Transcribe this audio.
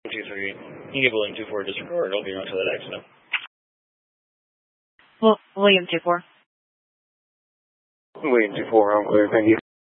23. You can give William 24 disregard. I'll be on to that accident. Well, William 24. William 24, I'm clear. Thank you.